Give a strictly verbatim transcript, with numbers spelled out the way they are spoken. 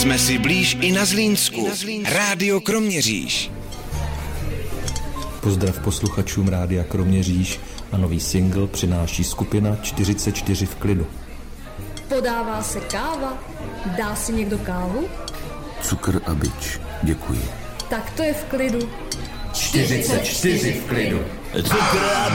Jsme si blíž i na Zlínsku. Rádio Kroměříž. Pozdrav posluchačům Rádia Kroměříž a nový single přináší skupina čtyřicet čtyři v klidu. Podává se káva? Dá si někdo kávu? Cukr a bič, děkuji. Tak to je v klidu. čtyřicet čtyři v klidu. Cukr a